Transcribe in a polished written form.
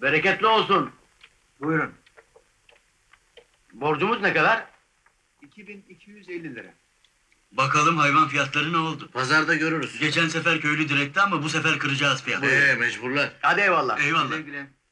Bereketli olsun. Buyurun. Borcumuz ne kadar? 2250 lira. Bakalım hayvan fiyatları ne oldu? Pazarda görürüz. Geçen sefer köylü diretti ama bu sefer kıracağız fiyatı. Mecburlar. Hadi eyvallah. Eyvallah. Güle güle.